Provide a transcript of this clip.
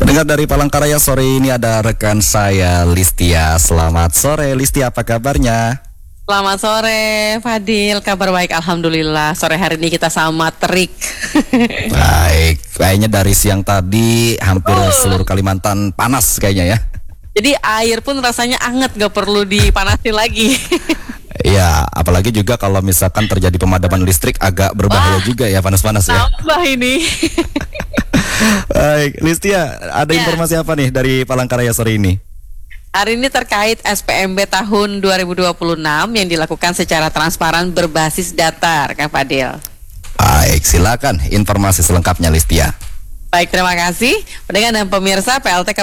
Pendengar dari Palangkaraya, sore ini ada rekan saya Listia. Selamat sore Listia, apa kabarnya? Selamat sore Fadil, kabar baik Alhamdulillah. Sore hari ini kita sama terik. Baik, kayaknya dari siang tadi hampir seluruh Kalimantan panas kayaknya ya. Jadi air pun rasanya anget, gak perlu dipanasin lagi. Ya, apalagi juga kalau misalkan terjadi pemadaman listrik agak berbahaya juga ya, panas-panas ya. Tambah ini. Baik, Listia, ada informasi apa nih dari Palangkaraya sore ini? Hari ini terkait SPMB tahun 2026 yang dilakukan secara transparan berbasis data, Kang Fadil. Baik, silakan informasi selengkapnya Listia. Baik, terima kasih. Pendengar dan pemirsa PLT